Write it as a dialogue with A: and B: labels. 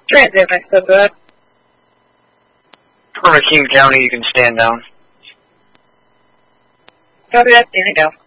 A: Transit, I still good.
B: For King County, you can stand down.
A: Copy that, standing down.